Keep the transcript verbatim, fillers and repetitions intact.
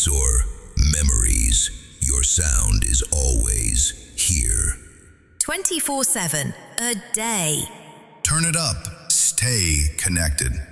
moments or memories, your sound is always here. twenty-four seven, a day. Turn it up. Stay connected.